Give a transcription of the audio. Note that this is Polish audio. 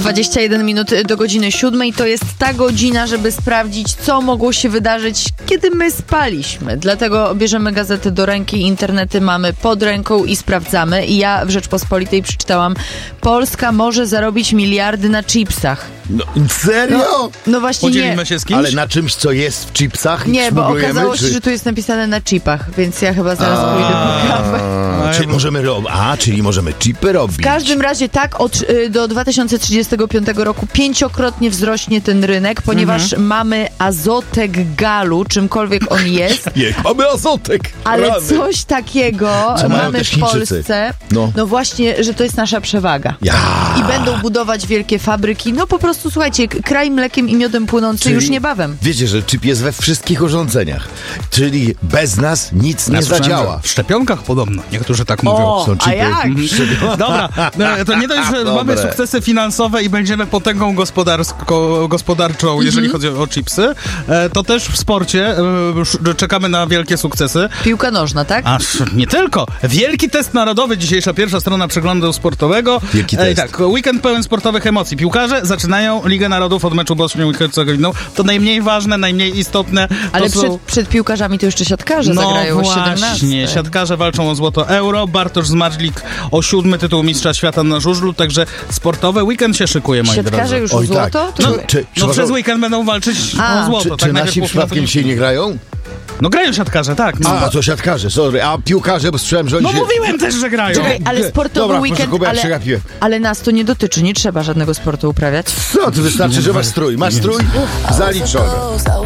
21 minut do godziny 7. To jest ta godzina, żeby sprawdzić, co mogło się wydarzyć, kiedy my spaliśmy. Dlatego bierzemy gazety do ręki, internety mamy pod ręką i sprawdzamy. I ja w Rzeczpospolitej przeczytałam: Polska może zarobić miliardy na chipsach. No, serio? No właśnie Podzielimy nie. się z kimś? Ale na czymś, co jest w chipsach? Nie, bo Szmuglujemy, okazało się, że tu jest napisane na chipach, więc ja chyba zaraz pójdę po kawę. Czyli możemy czyli możemy chipy robić. W każdym razie tak, do 2035 roku 5-krotnie wzrośnie ten rynek, ponieważ mamy Azotek Galu, czymkolwiek on jest. Mamy Azotek. Ale Rany. coś takiego Co mają mamy też w Chińczycy. Polsce. No. No właśnie, że to jest nasza przewaga. I będą budować wielkie fabryki. No po prostu, słuchajcie, kraj mlekiem i miodem płynący już niebawem. Wiecie, że chip jest we wszystkich urządzeniach. Czyli bez nas nic nie zadziała. W szczepionkach podobno. Niektórzy tak mówią. Są chipy. A jak? Dobra, to nie dość, że mamy sukcesy finansowe i będziemy potęgą gospodarczą, jeżeli chodzi o chipsy, to też w sporcie czekamy na wielkie sukcesy. Piłka nożna, tak? Aż nie tylko. Wielki test narodowy, dzisiejsza pierwsza strona przeglądu sportowego. Wielki test. Tak, weekend pełen sportowych emocji. Piłkarze zaczynają Ligę Narodów od meczu Bośnią i Hercegowiną. To najmniej ważne, najmniej istotne. Ale są... przed piłkarzami to jeszcze siatkarze zagrają o 17. Właśnie, siatkarze walczą o złoto Euro. Bartosz Zmarzlik o 7. tytuł mistrza świata na żużlu, także sportowy weekend się szykuje, moi drodzy. Siatkarze już o Oj, złoto? tak. To... Przez weekend będą walczyć o złoto. Czy nasi przypadkiem dzisiaj nie grają? No grają siatkarze, tak. No. A to siatkarze, sorry. A piłkarze, bo słyszałem, że oni No się... mówiłem też, że grają. Czekaj, ale sportowy Dobra, weekend, proszę, Kuba, ja przegapiłem. ale nas to nie dotyczy, nie trzeba żadnego sportu uprawiać. Co, to wystarczy, że masz strój. Masz strój? Zaliczone.